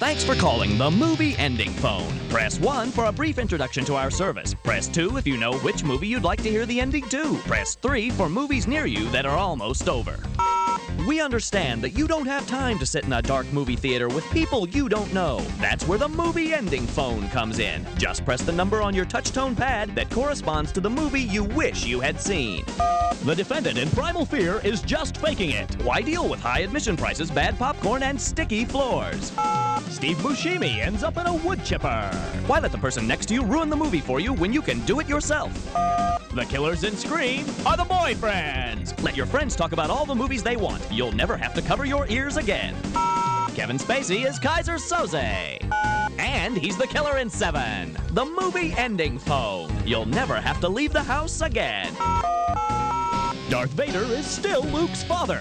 Thanks for calling the Movie Ending Phone. Press 1 for a brief introduction to our service. Press 2 if you know which movie you'd like to hear the ending to. Press 3 for movies near you that are almost over. We understand that you don't have time to sit in a dark movie theater with people you don't know. That's where the Movie Ending Phone comes in. Just press the number on your touch-tone pad that corresponds to the movie you wish you had seen. The defendant in Primal Fear is just faking it. Why deal with high admission prices, bad popcorn, and sticky floors? Steve Buscemi ends up in a wood chipper. Why let the person next to you ruin the movie for you when you can do it yourself? The killers in Scream are the boyfriends. Let your friends talk about all the movies they want. You'll never have to cover your ears again. Kevin Spacey is Kaiser Soze. And he's the killer in Seven. The Movie Ending Phone. You'll never have to leave the house again. Darth Vader is still Luke's father.